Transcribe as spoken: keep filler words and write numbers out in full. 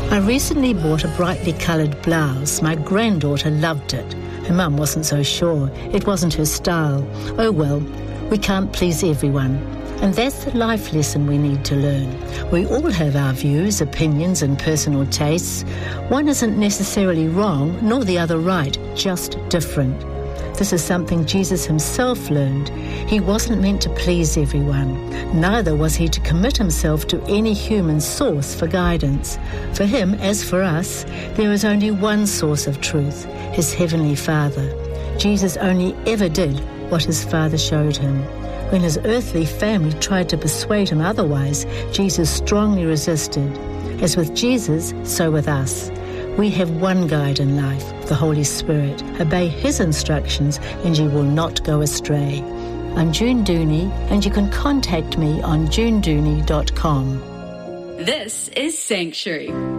I recently bought a brightly coloured blouse. My granddaughter loved it. Her mum wasn't so sure. It wasn't her style. Oh well, we can't please everyone. And that's the life lesson we need to learn. We all have our views, opinions and personal tastes. One isn't necessarily wrong, nor the other right, just different. This is something Jesus himself learned. He wasn't meant to please everyone. Neither was he to commit himself to any human source for guidance. For him, as for us, there is only one source of truth, his heavenly Father. Jesus only ever did what his Father showed him. When his earthly family tried to persuade him otherwise, Jesus strongly resisted. As with Jesus, so with us. We have one guide in life, the Holy Spirit. Obey his instructions and you will not go astray. I'm June Dooney and you can contact me on june dooney dot com. This is Sanctuary.